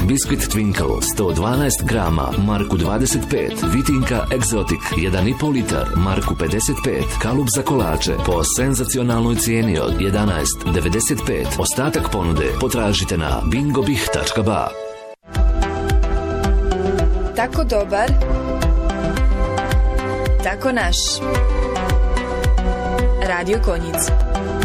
Biskvit Twinkle 112 grama, Marku 25, Vitinka Exotic 1,5 litar, Marku 55, kalup za kolače po senzacionalnoj cijeni od 11,95. Ostatak ponude potražite na bingobih.ba. Tako dobar, tako naš. Radio Konjic.